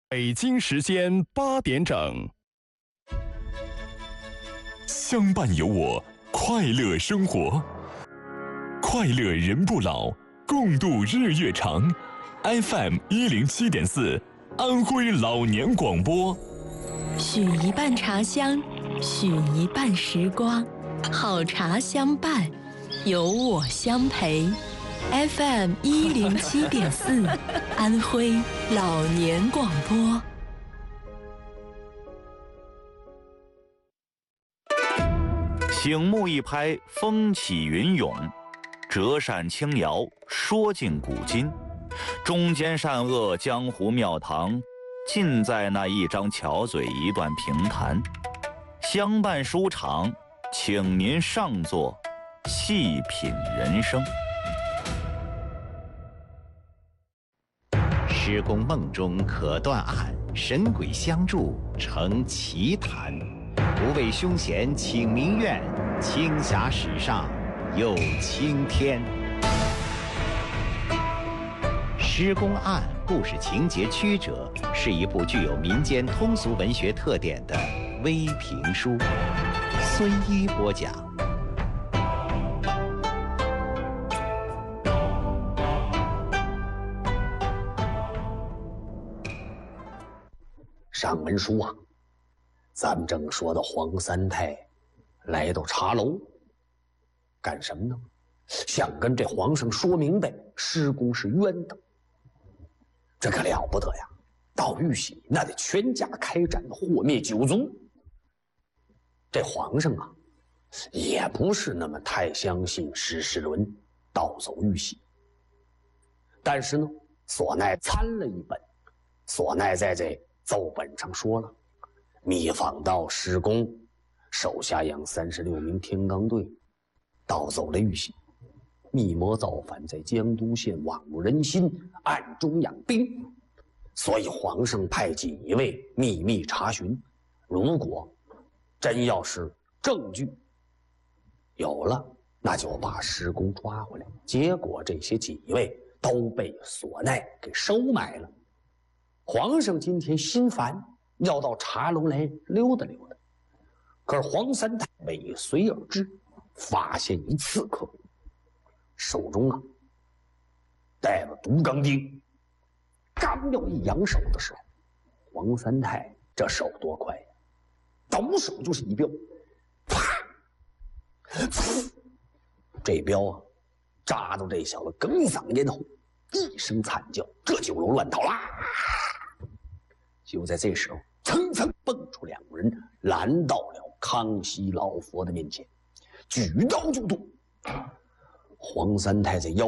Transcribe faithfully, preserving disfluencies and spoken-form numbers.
北京时间八点整， 相伴有我，快乐生活，快乐人不老，共度日月长。F M 一零七点四，安徽老年广播。 许一半茶香，许一半时光，好茶相伴，有我相陪。F M 一零七点四，安徽老年广播。 醒目一拍，风起云涌；折扇轻摇，说尽古今。中间善恶，江湖庙堂，尽在那一张巧嘴，一段评弹。相伴书场，请您上座，细品人生。 施公梦中可断案，神鬼相助成奇谈。不畏凶险请民怨，青霞史上有青天。施公案故事情节曲折，是一部具有民间通俗文学特点的微评书。孙一播讲。 上文书啊，咱们正说到黄三太来到茶楼，干什么呢？想跟这皇上说明白，施公是冤的。这可了不得呀！到玉玺那得全家开战，祸灭九族。这皇上啊，也不是那么太相信施世纶盗走玉玺，但是呢，索奈参了一本，索奈在这奏本上说了，密访到施公手下养三十六名天罡队，盗走了玉玺，密谋造反，在江都县罔入人心，暗中养兵。所以皇上派锦衣卫秘密查询，如果真要是证据有了，那就把施公抓回来。结果这些锦衣卫都被索奈给收买了。皇上今天心烦，要到茶楼来溜达溜达，可是黄三太尾随而至，发现一刺客，手中啊带了毒钢钉，刚要一扬手的时候，黄三太这手多快呀，抖手就是一镖，啪，这镖啊扎到这小子哽嗓咽喉，一声惨叫，这酒楼乱套啦！就在这时候，蹭蹭蹦出两个人，拦到了康熙老佛的面前，举刀就剁。黄三太在腰